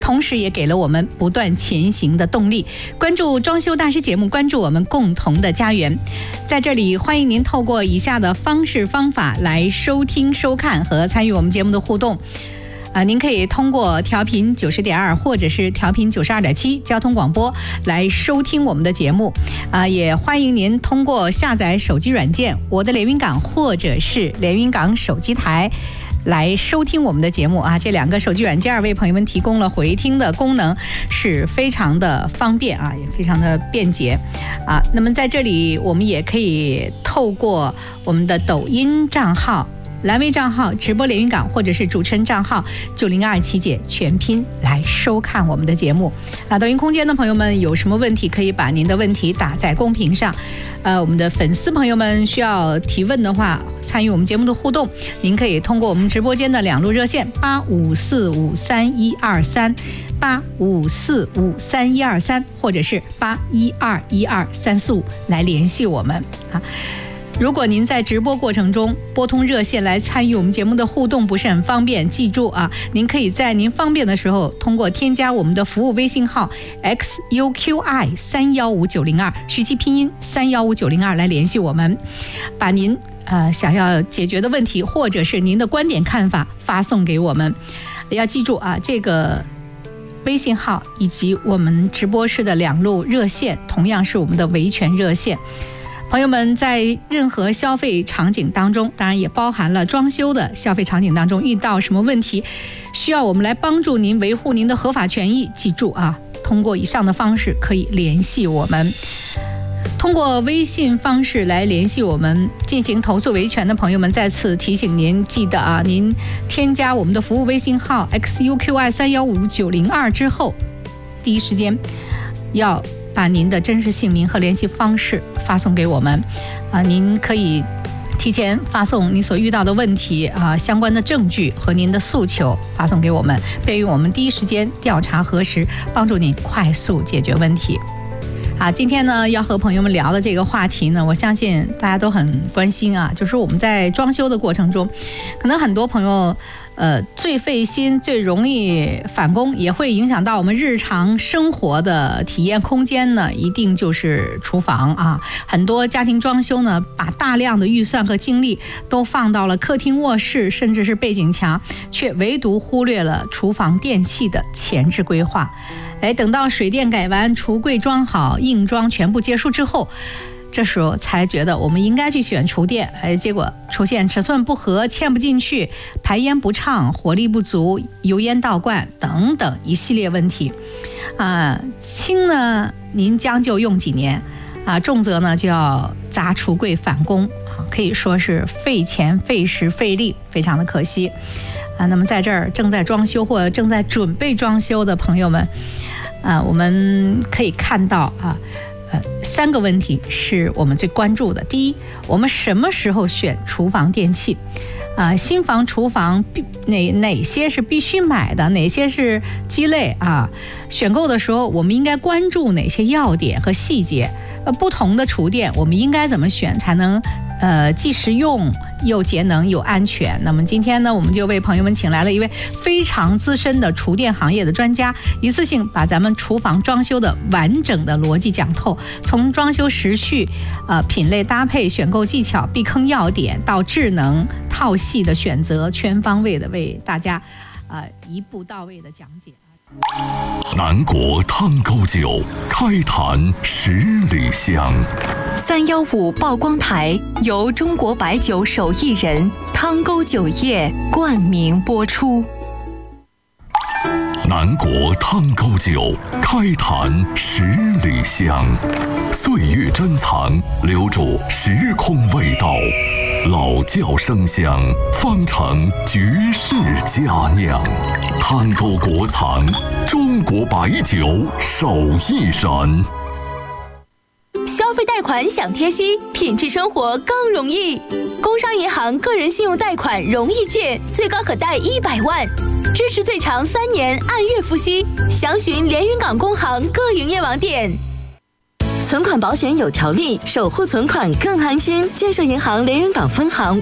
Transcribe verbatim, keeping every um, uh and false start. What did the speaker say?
同时也给了我们不断前行的动力。关注装修大师节目，关注我们共同的家园。在这里，欢迎您透过以下的方式方法来收听、收看和参与我们节目的互动。啊，您可以通过调频九十点二或者是调频九十二点七交通广播来收听我们的节目。啊，也欢迎您通过下载手机软件“我的连云港”或者是连云港手机台来收听我们的节目啊。这两个手机软件为朋友们提供了回听的功能，是非常的方便啊，也非常的便捷啊。那么在这里，我们也可以透过我们的抖音账号、蓝微账号、直播连云港，或者是主持人账号九零二七姐全拼来收看我们的节目啊。抖音空间的朋友们有什么问题，可以把您的问题打在公屏上。呃，我们的粉丝朋友们需要提问的话，参与我们节目的互动，您可以通过我们直播间的两路热线八五四五三一二三、八五四五三一二三，或者是八一二一二三四五来联系我们啊。如果您在直播过程中拨通热线来参与我们节目的互动不是很方便，记住啊，您可以在您方便的时候通过添加我们的服务微信号 X U Q I 三一五九零二，续期拼音三一五九零二来联系我们，把您呃想要解决的问题或者是您的观点看法发送给我们。要记住啊，这个微信号以及我们直播室的两路热线同样是我们的维权热线。朋友们在任何消费场景当中，当然也包含了装修的消费场景当中，遇到什么问题需要我们来帮助您维护您的合法权益，记住啊，通过以上的方式可以联系我们。通过微信方式来联系我们进行投诉维权的朋友们，再次提醒您，记得啊，您添加我们的服务微信号 X U Q I 三一五九零二之后，第一时间要把您的真实姓名和联系方式发送给我们啊，您可以提前发送您所遇到的问题啊，相关的证据和您的诉求发送给我们，便于我们第一时间调查核实，帮助您快速解决问题。啊，今天呢要和朋友们聊的这个话题呢，我相信大家都很关心啊，就是我们在装修的过程中，可能很多朋友呃最费心、最容易返工，也会影响到我们日常生活的体验空间呢，一定就是厨房啊。很多家庭装修呢，把大量的预算和精力都放到了客厅、卧室，甚至是背景墙，却唯独忽略了厨房电器的前置规划。哎，等到水电改完，橱柜装好，硬装全部结束之后，这时候才觉得我们应该去选厨电，哎，结果出现尺寸不合、嵌不进去、排烟不畅、火力不足、油烟倒灌等等一系列问题。啊，轻呢您将就用几年，啊，重则呢就要砸橱柜返工，可以说是费钱、费时、费力，非常的可惜。啊，那么在这儿正在装修或者正在准备装修的朋友们，啊，我们可以看到啊，呃，三个问题是我们最关注的。第一，我们什么时候选厨房电器？啊，新房厨房哪哪些是必须买的，哪些是鸡肋啊？选购的时候，我们应该关注哪些要点和细节？呃，不同的厨电，我们应该怎么选才能呃既实用又节能又安全？那么今天呢，我们就为朋友们请来了一位非常资深的厨电行业的专家，一次性把咱们厨房装修的完整的逻辑讲透，从装修时序、呃品类搭配、选购技巧、避坑要点到智能套系的选择，全方位的为大家呃一步到位的讲解。 南国汤沟酒，开坛十里香。 三幺五曝光台由中国白酒手艺人汤沟酒业冠名播出。 南国汤沟酒，开坛十里香。岁月珍藏，留住时空味道。老窖生香，方成绝世佳酿。汤沟国藏，中国白酒手艺人。 消费贷款享贴息，品质生活更容易。工商银行个人信用贷款容易借，最高可贷一百万，支持最长三年，按月付息。详询连云港工行各营业网点。 存款保险有条例，守护存款更安心。建设银行连云港分行